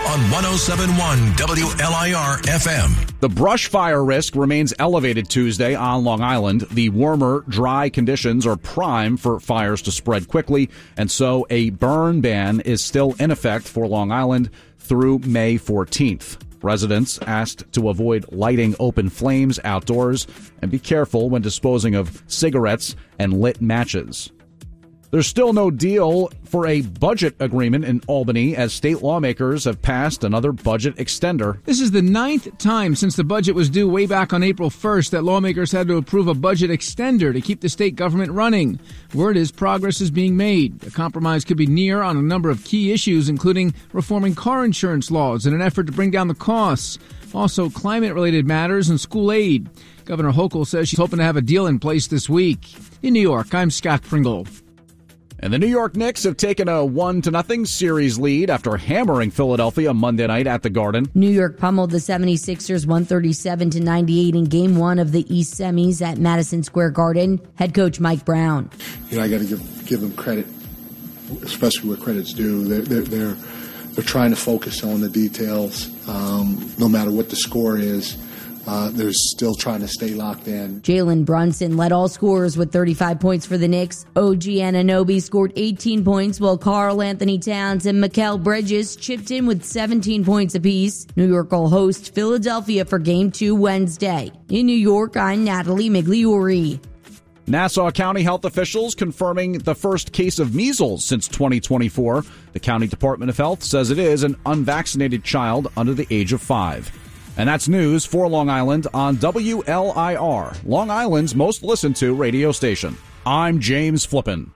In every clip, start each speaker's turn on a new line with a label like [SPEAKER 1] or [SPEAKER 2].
[SPEAKER 1] on 107.1 WLIR FM.
[SPEAKER 2] The brush fire risk remains elevated Tuesday on Long Island. The warmer, dry conditions are prime for fires to spread quickly, and so a burn ban is still in effect for Long Island through May 14th. Residents asked to avoid lighting open flames outdoors and be careful when disposing of cigarettes and lit matches. There's still no deal for a budget agreement in Albany as state lawmakers have passed another budget extender.
[SPEAKER 3] This is the 9th time since the budget was due way back on April 1st that lawmakers had to approve a budget extender to keep the state government running. Word is progress is being made. A compromise could be near on a number of key issues, including reforming car insurance laws in an effort to bring down the costs. Also, climate-related matters and school aid. Governor Hochul says she's hoping to have a deal in place this week. In New York, I'm Scott Pringle.
[SPEAKER 2] And the New York Knicks have taken a 1-0 series lead after hammering Philadelphia Monday night at the Garden.
[SPEAKER 4] New York pummeled the 76ers 137-98 in Game 1 of the East semis at Madison Square Garden. Head coach Mike Brown.
[SPEAKER 5] I got to give them credit, especially where credit's due. They're trying to focus on the details, no matter what the score is. They're still trying to stay locked in.
[SPEAKER 4] Jalen Brunson led all scorers with 35 points for the Knicks. OG Anunoby scored 18 points, while Karl Anthony Towns and Mikal Bridges chipped in with 17 points apiece. New York will host Philadelphia for Game 2 Wednesday. In New York, I'm Natalie Migliori.
[SPEAKER 2] Nassau County health officials confirming the first case of measles since 2024. The County Department of Health says it is an unvaccinated child under the age of 5. And that's news for Long Island on WLIR, Long Island's most listened to radio station. I'm James Flippin.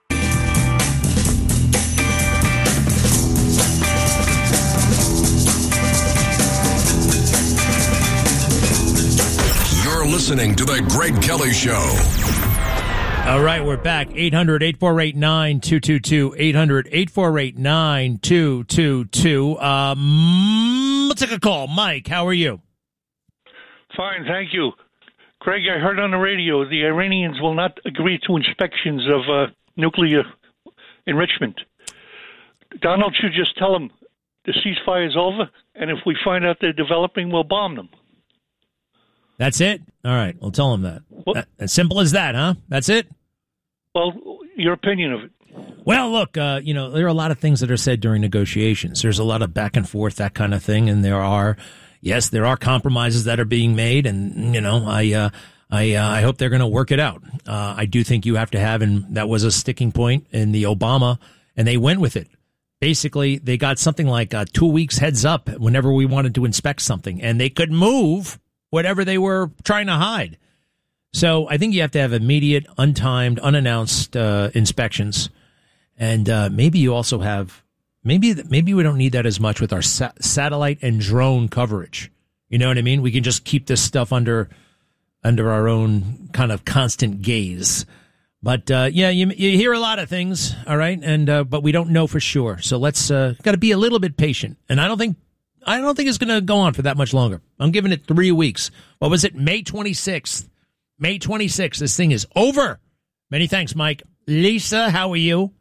[SPEAKER 1] You're listening to The Greg Kelly Show.
[SPEAKER 6] All right, we're back. 800-848-9222. 800-848-9222. Let's take a call. Mike, how are you?
[SPEAKER 7] Fine, thank you. Greg, I heard on the radio the Iranians will not agree to inspections of nuclear enrichment. Donald should just tell them the ceasefire is over, and if we find out they're developing, we'll bomb them.
[SPEAKER 6] That's it? All right, we'll tell them that. As simple as that, huh? That's it?
[SPEAKER 7] Well, your opinion of it.
[SPEAKER 6] Well, look, there are a lot of things that are said during negotiations. There's a lot of back and forth, that kind of thing, and there are compromises that are being made, and I hope they're going to work it out. I do think you have to have, and that was a sticking point in the Obama, and they went with it. Basically, they got something like 2 weeks heads up whenever we wanted to inspect something, and they could move whatever they were trying to hide. So I think you have to have immediate, untimed, unannounced inspections. And maybe you also have, maybe we don't need that as much with our satellite and drone coverage. You know what I mean? We can just keep this stuff under our own kind of constant gaze. But you hear a lot of things, all right, and but we don't know for sure. So let's got to be a little bit patient. And I don't think it's going to go on for that much longer. I'm giving it 3 weeks. What was it? May 26th. May 26th. This thing is over. Many thanks, Mike. Lisa, how are you?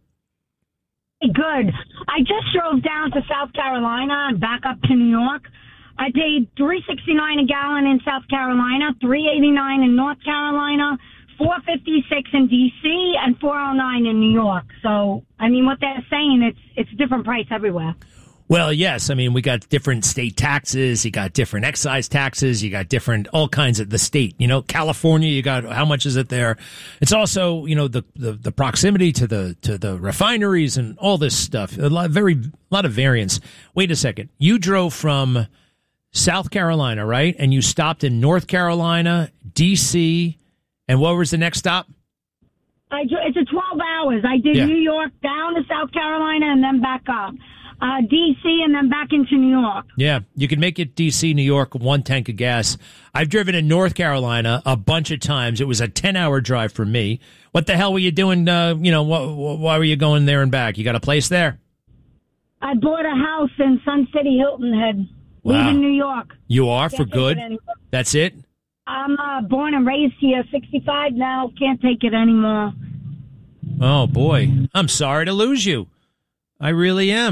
[SPEAKER 8] Good. I just drove down to South Carolina and back up to New York. I paid $3.69 a gallon in South Carolina, $3.89 in North Carolina, $4.56 in D.C., and $4.09 in New York. So, I mean, what they're saying, it's a different price everywhere.
[SPEAKER 6] Well, yes. I mean, we got different state taxes. You got different excise taxes. You got different, all kinds of the state. California, you got, how much is it there? It's also, the proximity to the refineries and all this stuff. A lot of variance. Wait a second. You drove from South Carolina, right? And you stopped in North Carolina, D.C., and what was the next stop?
[SPEAKER 8] It's a 12 hours. I did New York down to South Carolina and then back up. D.C. and then back into New York. Yeah,
[SPEAKER 6] you can make it D.C., New York, 1 tank of gas. I've driven in North Carolina a bunch of times. It was a 10-hour drive for me. What the hell were you doing? Why were you going there and back? You got a place there?
[SPEAKER 8] I bought a house in Sun City, Hilton Head.
[SPEAKER 6] Wow.
[SPEAKER 8] Leaving New York.
[SPEAKER 6] You are? For good? That's it?
[SPEAKER 8] I'm born and raised here, 65 now. Can't take it anymore.
[SPEAKER 6] Oh, boy. I'm sorry to lose you. I really am.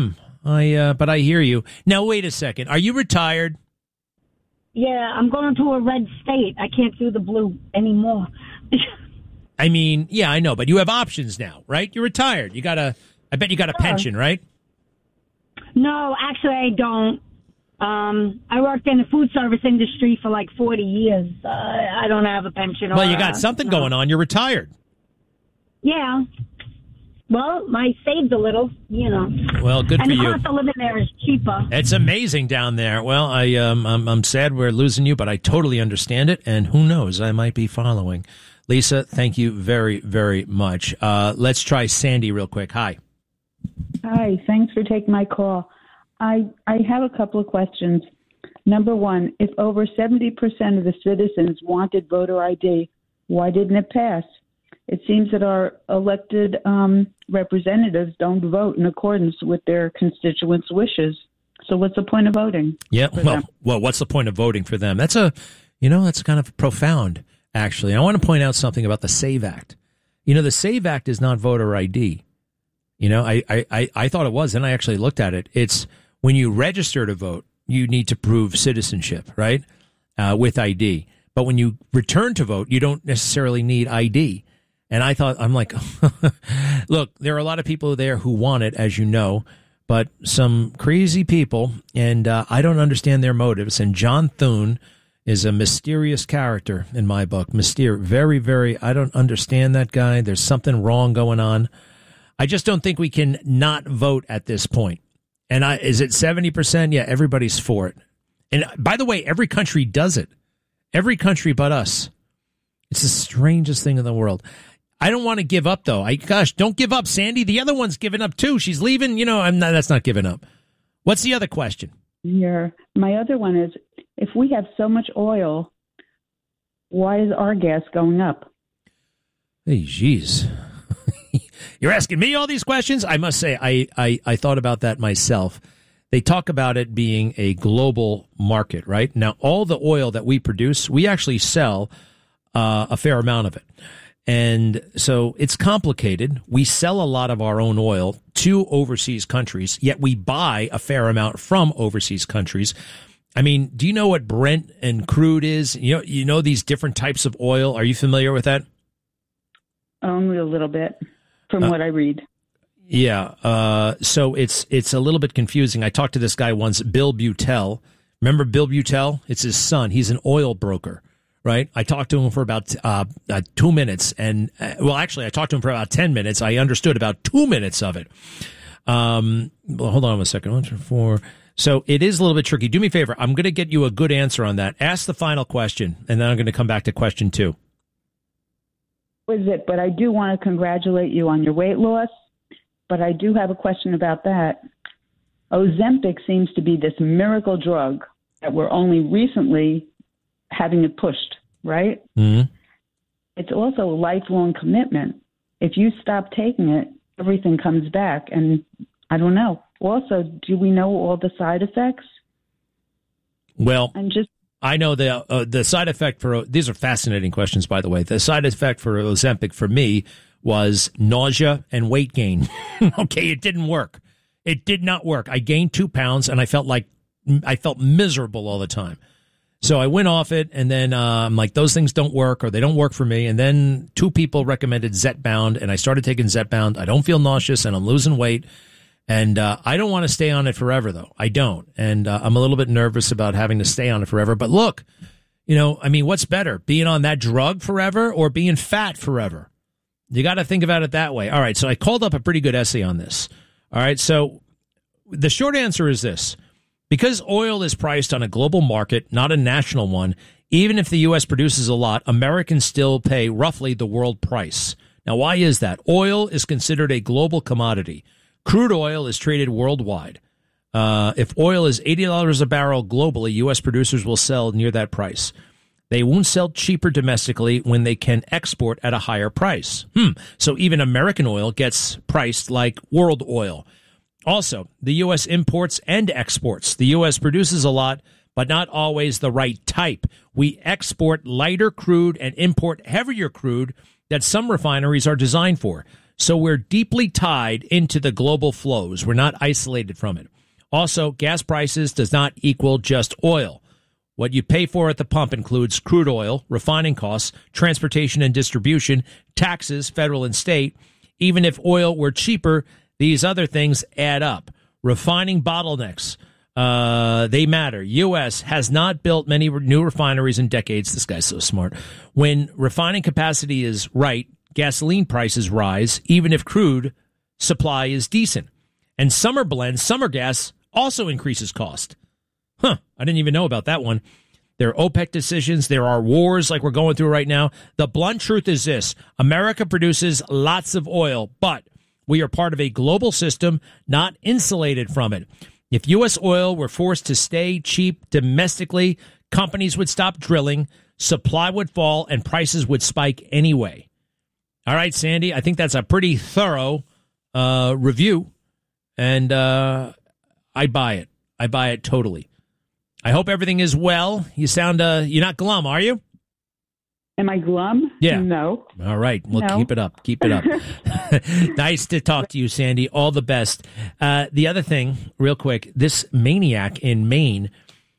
[SPEAKER 6] But I hear you. Now, wait a second. Are you retired?
[SPEAKER 8] Yeah, I'm going to a red state. I can't do the blue anymore.
[SPEAKER 6] I mean, yeah, I know, but you have options now, right? You're retired. I bet you got a pension, right?
[SPEAKER 8] No, actually, I don't. I worked in the food service industry for like 40 years. I don't have a pension.
[SPEAKER 6] Well, you got something going on. You're retired.
[SPEAKER 8] Yeah. Well, I saved a little, you know.
[SPEAKER 6] Well, good for you.
[SPEAKER 8] And the cost of living there is cheaper.
[SPEAKER 6] It's amazing down there. Well, I'm sad we're losing you, but I totally understand it. And who knows, I might be following. Lisa, thank you very, very much. Let's try Sandy real quick. Hi.
[SPEAKER 9] Hi. Thanks for taking my call. I have a couple of questions. Number one, if over 70% of the citizens wanted voter ID, why didn't it pass? It seems that our elected representatives don't vote in accordance with their constituents' wishes. So what's the point of voting?
[SPEAKER 6] Yeah, well, what's the point of voting for them? That's kind of profound, actually. I want to point out something about the SAVE Act. The SAVE Act is not voter ID. I thought it was, and I actually looked at it. It's when you register to vote, you need to prove citizenship, right, with ID. But when you return to vote, you don't necessarily need ID. And I'm like, look, there are a lot of people there who want it, as you know, but some crazy people, and I don't understand their motives. And John Thune is a mysterious character in my book. Very, very, I don't understand that guy. There's something wrong going on. I just don't think we can not vote at this point. And is it 70%? Yeah, everybody's for it. And by the way, every country does it. Every country but us. It's the strangest thing in the world. I don't want to give up, though. Don't give up, Sandy. The other one's giving up, too. She's leaving. That's not giving up. What's the other question?
[SPEAKER 9] Yeah. My other one is, if we have so much oil, why is our gas going up?
[SPEAKER 6] Hey, geez. You're asking me all these questions? I must say, I thought about that myself. They talk about it being a global market, right? Now, all the oil that we produce, we actually sell a fair amount of it. And so it's complicated. We sell a lot of our own oil to overseas countries, yet we buy a fair amount from overseas countries. I mean, do you know what Brent and crude is? You know these different types of oil. Are you familiar with that?
[SPEAKER 9] Only a little bit from what I read.
[SPEAKER 6] Yeah. So it's a little bit confusing. I talked to this guy once, Bill Butel. Remember Bill Butel? It's his son. He's an oil broker. Right. I talked to him for about 2 minutes. And actually, I talked to him for about 10 minutes. I understood about 2 minutes of it. Well, hold on a second. 1, 2, 4. So it is a little bit tricky. Do me a favor. I'm going to get you a good answer on that. Ask the final question, and then I'm going to come back to question 2.
[SPEAKER 9] Was it? But I do want to congratulate you on your weight loss. But I do have a question about that. Ozempic seems to be this miracle drug that we're only recently having it pushed, right? Mm-hmm. It's also a lifelong commitment. If you stop taking it, everything comes back. And I don't know. Also, do we know all the side effects?
[SPEAKER 6] Well, I know the side effect for, these are fascinating questions, by the way. The side effect for Ozempic for me was nausea and weight gain. Okay, it didn't work. It did not work. I gained 2 pounds and I felt miserable all the time. So I went off it, and then I'm like, those things don't work, or they don't work for me. And then 2 people recommended Zepbound, and I started taking Zepbound. I don't feel nauseous, and I'm losing weight. And I don't want to stay on it forever, though. I don't. And I'm a little bit nervous about having to stay on it forever. But look, what's better, being on that drug forever or being fat forever? You got to think about it that way. All right, so I called up a pretty good essay on this. All right, so the short answer is this. Because oil is priced on a global market, not a national one, even if the U.S. produces a lot, Americans still pay roughly the world price. Now, why is that? Oil is considered a global commodity. Crude oil is traded worldwide. If oil is $80 a barrel globally, U.S. producers will sell near that price. They won't sell cheaper domestically when they can export at a higher price. So even American oil gets priced like world oil. Also, the U.S. imports and exports. The U.S. produces a lot, but not always the right type. We export lighter crude and import heavier crude that some refineries are designed for. So we're deeply tied into the global flows. We're not isolated from it. Also, gas prices does not equal just oil. What you pay for at the pump includes crude oil, refining costs, transportation and distribution, taxes, federal and state. Even if oil were cheaper, these other things add up. Refining bottlenecks, they matter. U.S. has not built many new refineries in decades. This guy's so smart. When refining capacity is right, gasoline prices rise, even if crude supply is decent. And summer blends, summer gas also increases cost. I didn't even know about that one. There are OPEC decisions. There are wars like we're going through right now. The blunt truth is this. America produces lots of oil, but we are part of a global system, not insulated from it. If U.S. oil were forced to stay cheap domestically, companies would stop drilling, supply would fall, and prices would spike anyway. All right, Sandy, I think that's a pretty thorough review, and I buy it. I buy it totally. I hope everything is well. You sound, you're not glum, are you?
[SPEAKER 9] Am I glum?
[SPEAKER 6] Yeah.
[SPEAKER 9] No.
[SPEAKER 6] All right. Well,
[SPEAKER 9] No.
[SPEAKER 6] Keep it up. Keep it up. Nice to talk to you, Sandy. All the best. The other thing, real quick, this maniac in Maine,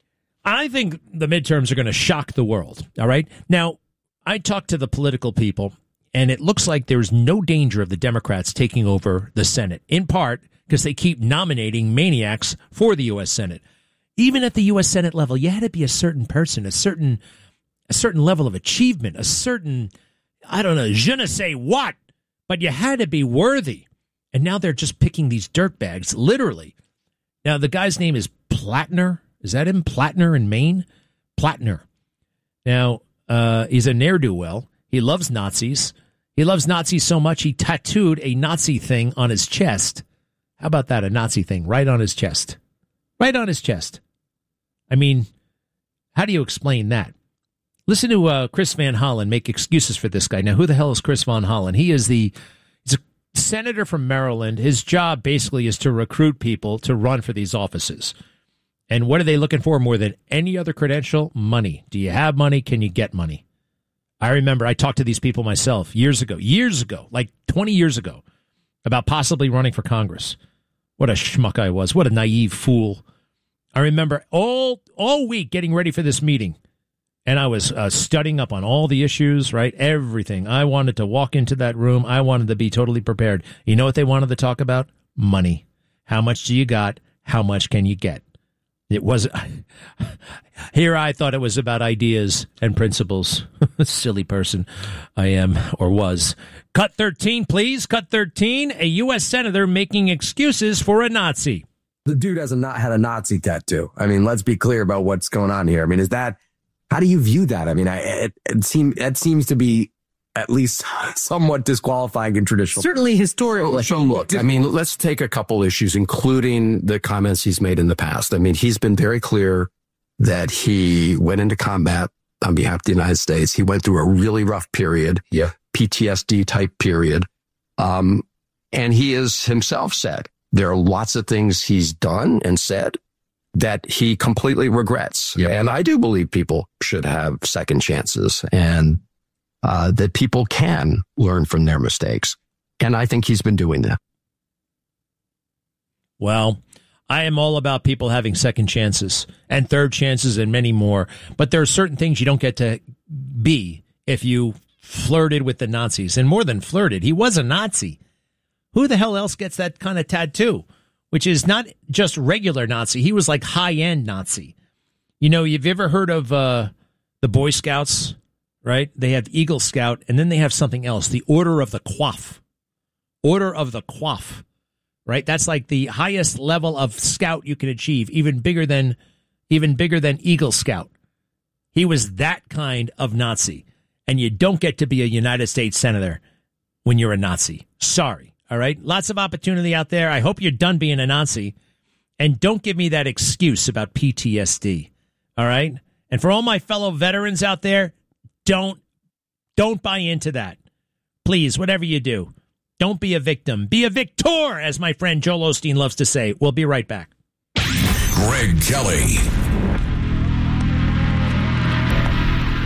[SPEAKER 6] I think the midterms are going to shock the world. All right. Now, I talked to the political people, and it looks like there's no danger of the Democrats taking over the Senate, in part because they keep nominating maniacs for the U.S. Senate. Even at the U.S. Senate level, you had to be a certain person, a certain level of achievement, a certain, I don't know, je ne sais what, but you had to be worthy. And now they're just picking these dirtbags, literally. Now, the guy's name is Plattner. Is that him? Plattner in Maine? Plattner. Now, he's a ne'er-do-well. He loves Nazis. He loves Nazis so much he tattooed a Nazi thing on his chest. How about that? A Nazi thing right on his chest. Right on his chest. I mean, how do you explain that? Listen to Chris Van Hollen make excuses for this guy. Now, who the hell is Chris Van Hollen? He's a senator from Maryland. His job basically is to recruit people to run for these offices. And what are they looking for more than any other credential? Money. Do you have money? Can you get money? I remember I talked to these people myself years ago, like 20 years ago, about possibly running for Congress. What a schmuck I was. What a naive fool. I remember all week getting ready for this meeting, and I was studying up on all the issues, right? Everything. I wanted to walk into that room. I wanted to be totally prepared. You know what they wanted to talk about? Money. How much do you got? How much can you get? It was here. I thought it was about ideas and principles. Silly person I am, or was. Cut 13, please. Cut 13. A U.S. senator making excuses for a Nazi.
[SPEAKER 10] The dude has not had a Nazi tattoo. I mean, let's be clear about what's going on here. I mean, how do you view that? I mean, it seems to be at least somewhat disqualifying in traditional.
[SPEAKER 11] Certainly historically.
[SPEAKER 10] So look, I mean, let's take a couple issues, including the comments he's made in the past. I mean, he's been very clear that he went into combat on behalf of the United States. He went through a really rough period. Yeah. PTSD type period. And he has himself said there are lots of things he's done and said that he completely regrets. Yep. And I do believe people should have second chances and that people can learn from their mistakes. And I think he's been doing that.
[SPEAKER 6] Well, I am all about people having second chances and third chances and many more. But there are certain things you don't get to be if you flirted with the Nazis. And more than flirted, he was a Nazi. Who the hell else gets that kind of tattoo? Which is not just regular Nazi. He was like high-end Nazi. You know, you've ever heard of the Boy Scouts, right? They have Eagle Scout, and then they have something else, the Order of the Coif. Order of the Coif, right? That's like the highest level of scout you can achieve, even bigger than Eagle Scout. He was that kind of Nazi. And you don't get to be a United States senator when you're a Nazi. Sorry. All right. Lots of opportunity out there. I hope you're done being a Nazi. And don't give me that excuse about PTSD. All right. And for all my fellow veterans out there, don't buy into that. Please, whatever you do, don't be a victim. Be a victor, as my friend Joel Osteen loves to say. We'll be right back.
[SPEAKER 1] Greg Kelly.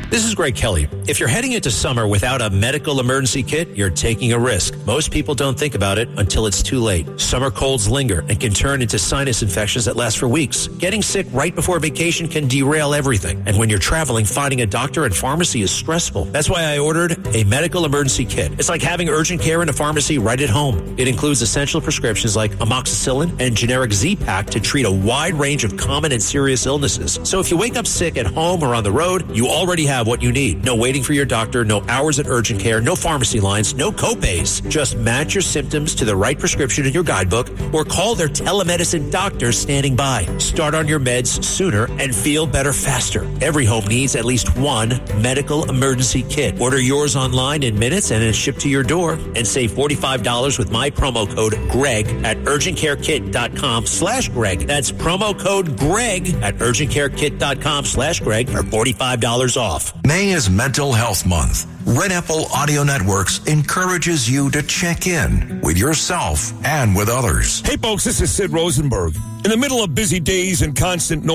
[SPEAKER 11] This is Greg Kelly. If you're heading into summer without a medical emergency kit, you're taking a risk. Most people don't think about it until it's too late. Summer colds linger and can turn into sinus infections that last for weeks. Getting sick right before vacation can derail everything. And when you're traveling, finding a doctor and pharmacy is stressful. That's why I ordered a medical emergency kit. It's like having urgent care in a pharmacy right at home. It includes essential prescriptions like amoxicillin and generic Z-Pak to treat a wide range of common and serious illnesses. So if you wake up sick at home or on the road, you already have what you need. No waiting for your doctor, no hours at urgent care, no pharmacy lines, no copays. Just match your symptoms to the right prescription in your guidebook or call their telemedicine doctor standing by. Start on your meds sooner and feel better faster. Every home needs at least one medical emergency kit. Order yours online in minutes and it's shipped to your door, and save $45 with my promo code GREG at urgentcarekit.com/Greg. That's promo code GREG at urgentcarekit.com/Greg for $45 off.
[SPEAKER 1] May is Mental Health Month. Red Apple Audio Networks encourages you to check in with yourself and with others.
[SPEAKER 12] Hey folks, this is Sid Rosenberg. In the middle of busy days and constant noise,